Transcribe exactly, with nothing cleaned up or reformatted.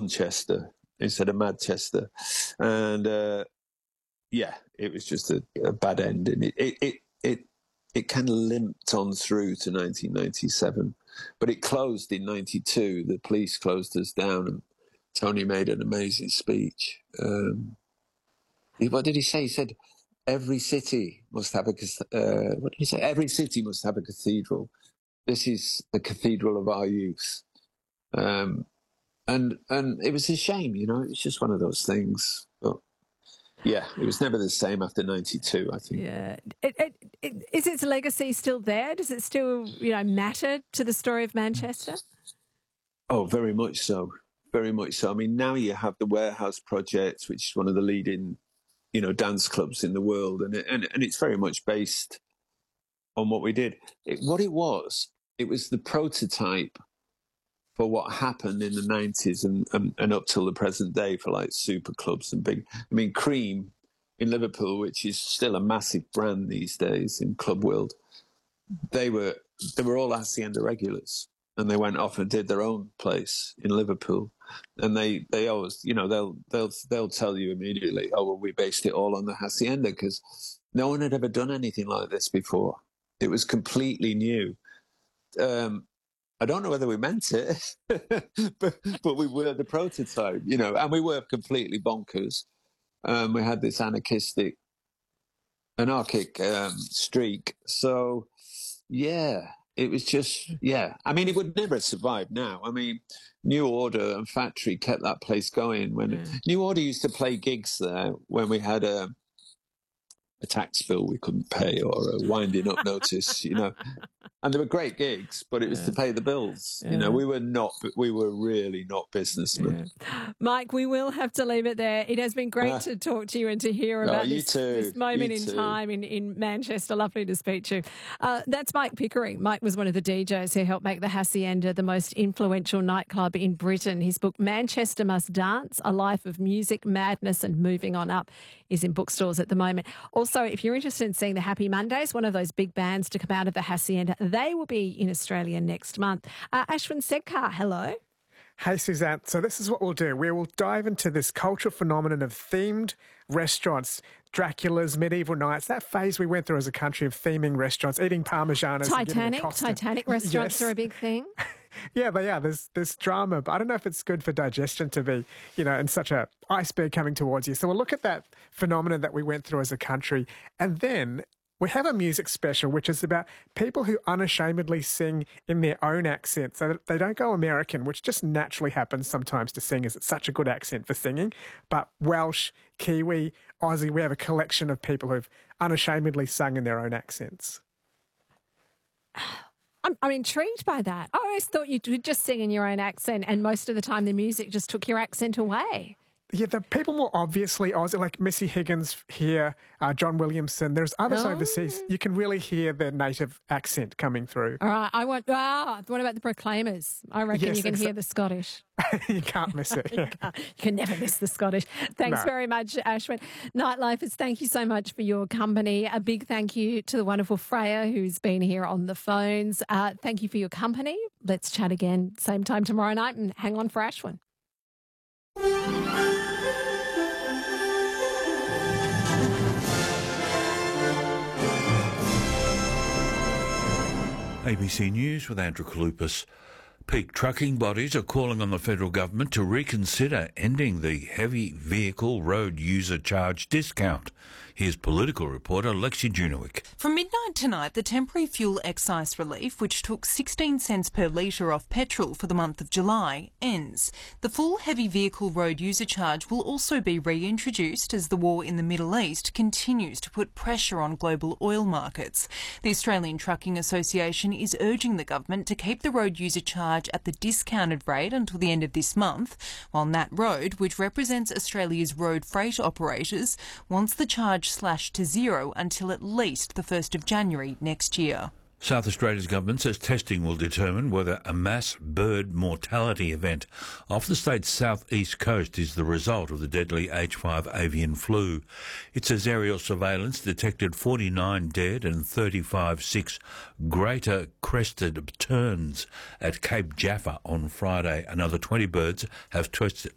Manchester instead of Manchester. And, uh, yeah, it was just a, a bad ending. It, it, it, it, it kind of limped on through to nineteen ninety-seven, but it closed in ninety-two. The police closed us down, and Tony made an amazing speech. Um, he, what did he say? He said, every city must have a, uh, what did he say? Every city must have a cathedral. This is the cathedral of our youth. Um, and, and it was a shame, you know, it's just one of those things. But yeah, it was never the same after ninety-two, I think. Yeah. It, it, it, is its legacy still there? Does it still, you know, matter to the story of Manchester? Oh, very much so. Very much so. I mean, now you have the Warehouse Project, which is one of the leading, you know, dance clubs in the world. And, it, and, and it's very much based on what we did. It, what it was, it was the prototype for what happened in the nineties and, and, and up till the present day for like super clubs and big. I mean, Cream in Liverpool, which is still a massive brand these days in club world, they were they were all Hacienda regulars, and they went off and did their own place in Liverpool. And they, they always, you know, they'll they'll they'll tell you immediately, oh well, we based it all on the Hacienda because no one had ever done anything like this before. It was completely new. Um, I don't know whether we meant it, but, but we were the prototype, you know, and we were completely bonkers. Um, we had this anarchistic, anarchic um, streak. So, yeah, it was just, yeah. I mean, it would never survive now. I mean, New Order and Factory kept that place going. When mm. New Order used to play gigs there when we had a, a tax bill we couldn't pay or a winding up notice, you know. And they were great gigs, but it was yeah. to pay the bills. Yeah. You know, we were not, we were really not businessmen. Yeah. Mike, we will have to leave it there. It has been great uh, to talk to you and to hear about oh, this, this moment you in too. time in, in Manchester. Lovely to speak to you. Uh, that's Mike Pickering. Mike was one of the D Js who helped make the Hacienda the most influential nightclub in Britain. His book, Manchester Must Dance, A Life of Music, Madness and Moving On Up, is in bookstores at the moment. Also, if you're interested in seeing the Happy Mondays, one of those big bands to come out of the Hacienda, they will be in Australia next month. Uh, Ashwin Sedkar, hello. Hey, Suzanne. So this is what we'll do. We will dive into this cultural phenomenon of themed restaurants, Dracula's, medieval nights, that phase we went through as a country of theming restaurants, eating Parmesanas. Titanic, Titanic restaurants yes. are a big thing. Yeah, they are. There's, there's drama, but I don't know if it's good for digestion to be, you know, in such a iceberg coming towards you. So we'll look at that phenomenon that we went through as a country. And then we have a music special, which is about people who unashamedly sing in their own accent. So that they don't go American, which just naturally happens sometimes to singers. It's such a good accent for singing. But Welsh, Kiwi, Aussie, we have a collection of people who've unashamedly sung in their own accents. I'm, I'm intrigued by that. I always thought you would just sing in your own accent and most of the time the music just took your accent away. Yeah, the people more obviously Aussie, like Missy Higgins here, uh, John Williamson. There's others oh. overseas. You can really hear their native accent coming through. All right, I want. Ah, what about the Proclaimers? I reckon yes, you can exa- hear the Scottish. You can't miss it. you, can't, you can never miss the Scottish. Thanks no. very much, Ashwin. Nightlifers, thank you so much for your company. A big thank you to the wonderful Freya who's been here on the phones. Uh, thank you for your company. Let's chat again same time tomorrow night, and hang on for Ashwin. A B C News with Andrew Kalupas. Peak trucking bodies are calling on the federal government to reconsider ending the heavy vehicle road user charge discount. Here's political reporter Lexi Junowick. From midnight tonight, the temporary fuel excise relief, which took sixteen cents per litre off petrol for the month of July, ends. The full heavy vehicle road user charge will also be reintroduced as the war in the Middle East continues to put pressure on global oil markets. The Australian Trucking Association is urging the government to keep the road user charge at the discounted rate until the end of this month, while Nat Road, which represents Australia's road freight operators, wants the charge slashed to zero until at least the first of January next year. South Australia's government says testing will determine whether a mass bird mortality event off the state's southeast coast is the result of the deadly H five avian flu. It says aerial surveillance detected forty-nine dead and thirty-five sick greater crested terns at Cape Jaffa on Friday. Another twenty birds have tested,